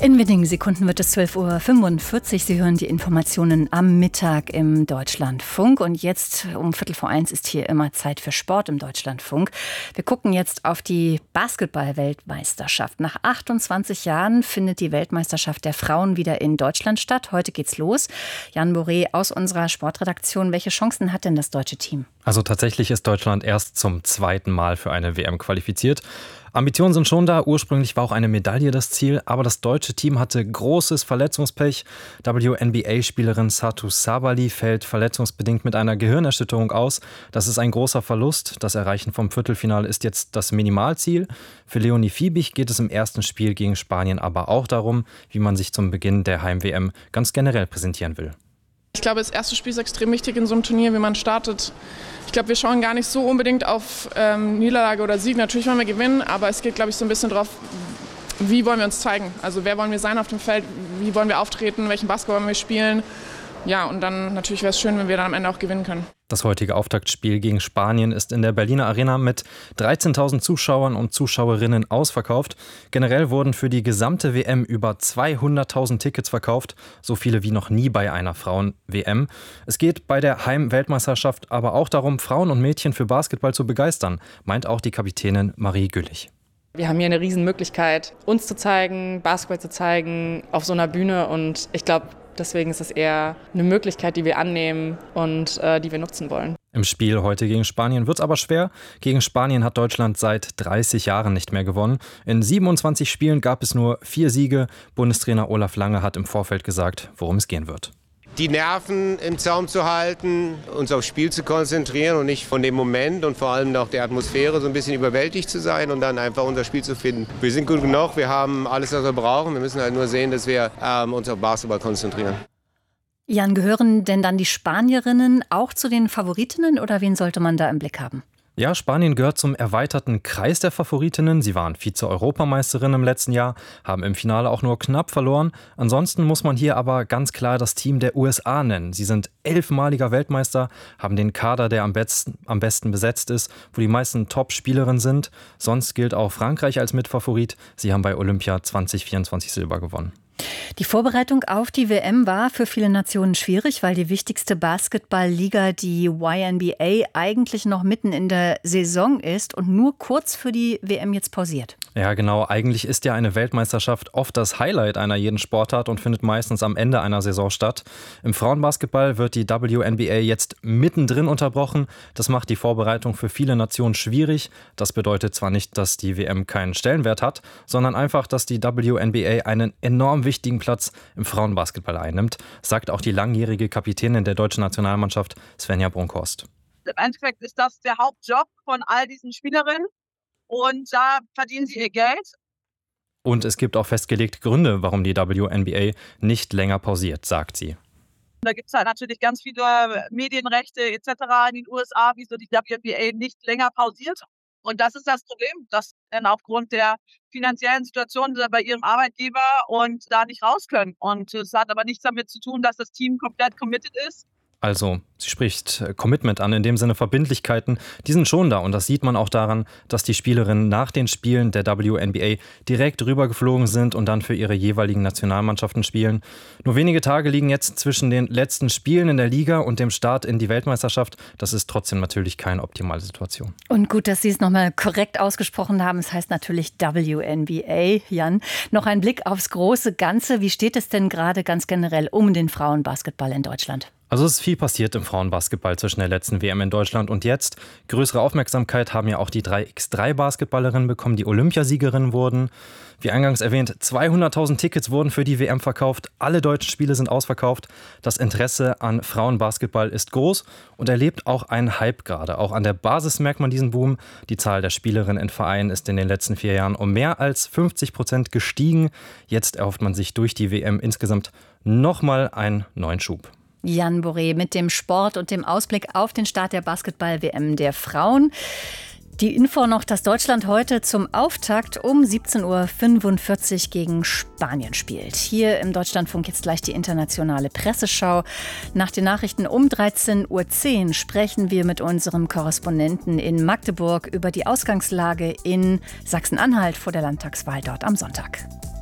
In wenigen Sekunden wird es 12:45 Uhr. Sie hören die Informationen am Mittag im Deutschlandfunk. Und jetzt um 12:45 ist hier immer Zeit für Sport im Deutschlandfunk. Wir gucken jetzt auf die Basketball-Weltmeisterschaft. Nach 28 Jahren findet die Weltmeisterschaft der Frauen wieder in Deutschland statt. Heute geht's los. Jan Boré aus unserer Sportredaktion. Welche Chancen hat denn das deutsche Team? Also tatsächlich ist Deutschland erst zum zweiten Mal für eine WM qualifiziert. Ambitionen sind schon da. Ursprünglich war auch eine Medaille das Ziel, aber das deutsche Team hatte großes Verletzungspech. WNBA-Spielerin Satou Sabally fällt verletzungsbedingt mit einer Gehirnerschütterung aus. Das ist ein großer Verlust. Das Erreichen vom Viertelfinale ist jetzt das Minimalziel. Für Leonie Fiebig geht es im ersten Spiel gegen Spanien aber auch darum, wie man sich zum Beginn der Heim-WM ganz generell präsentieren will. Ich glaube, das erste Spiel ist extrem wichtig in so einem Turnier, wie man startet. Ich glaube, wir schauen gar nicht so unbedingt auf Niederlage oder Sieg. Natürlich wollen wir gewinnen, aber es geht, glaube ich, so ein bisschen drauf, wie wollen wir uns zeigen. Also wer wollen wir sein auf dem Feld, wie wollen wir auftreten, welchen Basketball wollen wir spielen. Ja, und dann natürlich wäre es schön, wenn wir dann am Ende auch gewinnen können. Das heutige Auftaktspiel gegen Spanien ist in der Berliner Arena mit 13.000 Zuschauern und Zuschauerinnen ausverkauft. Generell wurden für die gesamte WM über 200.000 Tickets verkauft, so viele wie noch nie bei einer Frauen-WM. Es geht bei der Heim-Weltmeisterschaft aber auch darum, Frauen und Mädchen für Basketball zu begeistern, meint auch die Kapitänin Marie Güllich. Wir haben hier eine Riesenmöglichkeit, uns zu zeigen, Basketball zu zeigen auf so einer Bühne, und ich glaube, deswegen ist es eher eine Möglichkeit, die wir annehmen und die wir nutzen wollen. Im Spiel heute gegen Spanien wird es aber schwer. Gegen Spanien hat Deutschland seit 30 Jahren nicht mehr gewonnen. In 27 Spielen gab es nur 4 Siege. Bundestrainer Olaf Lange hat im Vorfeld gesagt, worum es gehen wird. Die Nerven im Zaum zu halten, uns aufs Spiel zu konzentrieren und nicht von dem Moment und vor allem auch der Atmosphäre so ein bisschen überwältigt zu sein und dann einfach unser Spiel zu finden. Wir sind gut genug, wir haben alles, was wir brauchen. Wir müssen halt nur sehen, dass wir uns auf Basketball konzentrieren. Jan, gehören denn dann die Spanierinnen auch zu den Favoritinnen oder wen sollte man da im Blick haben? Ja, Spanien gehört zum erweiterten Kreis der Favoritinnen. Sie waren Vize-Europameisterin im letzten Jahr, haben im Finale auch nur knapp verloren. Ansonsten muss man hier aber ganz klar das Team der USA nennen. Sie sind 11-maliger Weltmeister, haben den Kader, der am besten besetzt ist, wo die meisten Top-Spielerinnen sind. Sonst gilt auch Frankreich als Mitfavorit. Sie haben bei Olympia 2024 Silber gewonnen. Die Vorbereitung auf die WM war für viele Nationen schwierig, weil die wichtigste Basketballliga, die YNBA, eigentlich noch mitten in der Saison ist und nur kurz für die WM jetzt pausiert. Ja, genau. Eigentlich ist ja eine Weltmeisterschaft oft das Highlight einer jeden Sportart und findet meistens am Ende einer Saison statt. Im Frauenbasketball wird die WNBA jetzt mittendrin unterbrochen. Das macht die Vorbereitung für viele Nationen schwierig. Das bedeutet zwar nicht, dass die WM keinen Stellenwert hat, sondern einfach, dass die WNBA einen enorm wichtigen Platz im Frauenbasketball einnimmt, sagt auch die langjährige Kapitänin der deutschen Nationalmannschaft, Svenja Brunkhorst. Im Endeffekt ist das der Hauptjob von all diesen Spielerinnen und da verdienen sie ihr Geld. Und es gibt auch festgelegte Gründe, warum die WNBA nicht länger pausiert, sagt sie. Da gibt es halt natürlich ganz viele Medienrechte etc. in den USA, wieso die WNBA nicht länger pausiert. Und das ist das Problem, dass dann aufgrund der finanziellen Situation bei ihrem Arbeitgeber und da nicht raus können. Und es hat aber nichts damit zu tun, dass das Team komplett committed ist. Also, sie spricht Commitment an, in dem Sinne Verbindlichkeiten, die sind schon da. Und das sieht man auch daran, dass die Spielerinnen nach den Spielen der WNBA direkt rübergeflogen sind und dann für ihre jeweiligen Nationalmannschaften spielen. Nur wenige Tage liegen jetzt zwischen den letzten Spielen in der Liga und dem Start in die Weltmeisterschaft. Das ist trotzdem natürlich keine optimale Situation. Und gut, dass Sie es nochmal korrekt ausgesprochen haben. Es heißt natürlich WNBA, Jan. Noch ein Blick aufs große Ganze. Wie steht es denn gerade ganz generell um den Frauenbasketball in Deutschland? Also es ist viel passiert im Frauenbasketball zwischen der letzten WM in Deutschland und jetzt. Größere Aufmerksamkeit haben ja auch die 3x3-Basketballerinnen bekommen, die Olympiasiegerinnen wurden. Wie eingangs erwähnt, 200.000 Tickets wurden für die WM verkauft. Alle deutschen Spiele sind ausverkauft. Das Interesse an Frauenbasketball ist groß und erlebt auch einen Hype gerade. Auch an der Basis merkt man diesen Boom. Die Zahl der Spielerinnen in Vereinen ist in den letzten 4 Jahren um mehr als 50% gestiegen. Jetzt erhofft man sich durch die WM insgesamt nochmal einen neuen Schub. Jan Boré mit dem Sport und dem Ausblick auf den Start der Basketball-WM der Frauen. Die Info noch, dass Deutschland heute zum Auftakt um 17:45 Uhr gegen Spanien spielt. Hier im Deutschlandfunk jetzt gleich die internationale Presseschau. Nach den Nachrichten um 13:10 Uhr sprechen wir mit unserem Korrespondenten in Magdeburg über die Ausgangslage in Sachsen-Anhalt vor der Landtagswahl dort am Sonntag.